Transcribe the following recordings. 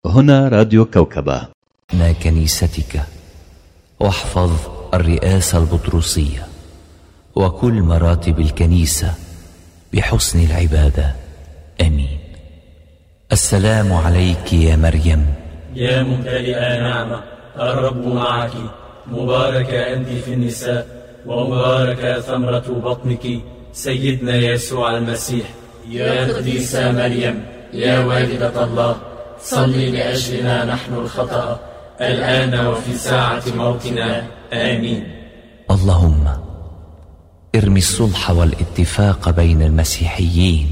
هنا راديو كوكبة. كنيستك، واحفظ الرئاسة البطرسية وكل مراتب الكنيسة بحسن العبادة. آمين. السلام عليك يا مريم، يا ممتلئة نعمة، الرب معك، مباركة أنت في النساء، ومباركة ثمرة بطنك سيدنا يسوع المسيح. يا قديسة مريم، يا والدة الله، صلي لأجلنا نحن الخطأ، الآن وفي ساعة موتنا. آمين. اللهم ارمي الصلح والاتفاق بين المسيحيين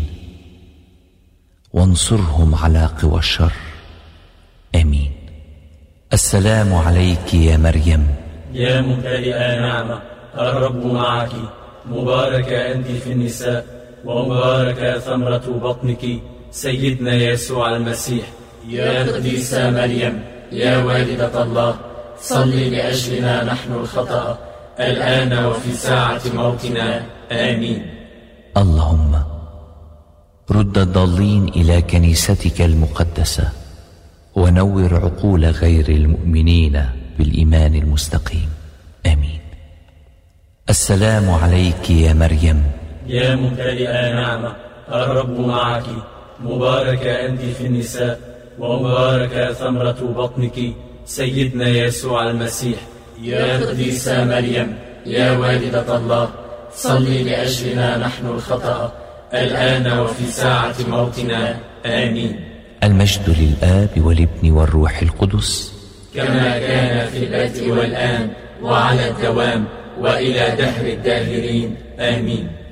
وانصرهم على قوى الشر. آمين. السلام عليك يا مريم، يا ممتلئة نعمة، الرب معك، مباركة أنت في النساء، ومباركة ثمرة بطنك سيدنا يسوع المسيح. يا قديسة مريم، يا والدة الله، صلي لأجلنا نحن الخطأ، الآن وفي ساعة موتنا. آمين. اللهم رد الضالين إلى كنيستك المقدسة، ونور عقول غير المؤمنين بالإيمان المستقيم. آمين. السلام عليك يا مريم، يا ممتلئة نعمة، الرب معك، مباركة أنت في النساء، ومباركة ثمرة بطنك سيدنا يسوع المسيح. يا قديسة مريم، يا والدة الله، صلي لأجلنا نحن الخطأ، الآن وفي ساعة موتنا. آمين. المجد للآب والابن والروح القدس، كما كان في البدء والآن وعلى الدوام وإلى دهر الداهرين. آمين.